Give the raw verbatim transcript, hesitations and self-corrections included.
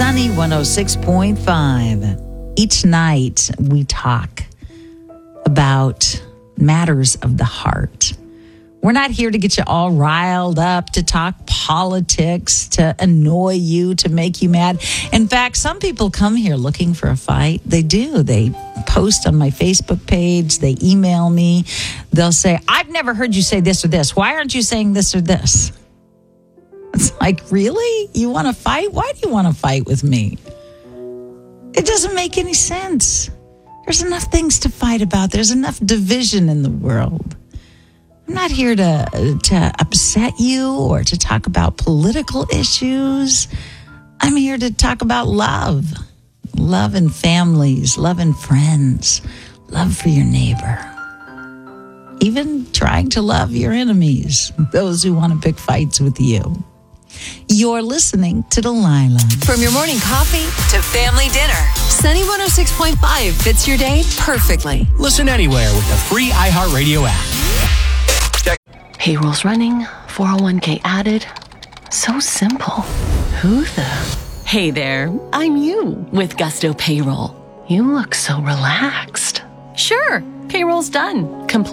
Sunny one oh six point five. Each night we talk about matters of the heart. We're not here to get you all riled up, to talk politics, to annoy you, to make you mad. In fact, some people come here looking for a fight. They do. They post on my Facebook page. They email me. They'll say, I've never heard you say this or this. Why aren't you saying this or this? It's like, really? You want to fight? Why do you want to fight with me? It doesn't make any sense. There's enough things to fight about. There's enough division in the world. I'm not here to to upset you or to talk about political issues. I'm here to talk about love. Love in families, love in friends, love for your neighbor. Even trying to love your enemies, those who want to pick fights with you. You're listening to Delilah. From your morning coffee to family dinner, Sunny one oh six point five fits your day perfectly. Listen anywhere with the free iHeartRadio app. Payroll's running, four oh one k added. So simple. Who the? Hey there, I'm you with Gusto Payroll. You look so relaxed. Sure, payroll's done.